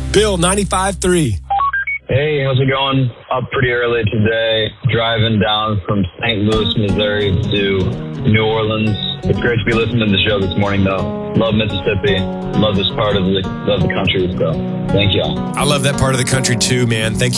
Bill, 95.3. Hey, how's it going? Up pretty early today, driving down from St. Louis, Missouri to New Orleans. It's great to be listening to the show this morning, though. Love Mississippi. Love this part of the country, so thank y'all. I love that part of the country, too, man. Thank you.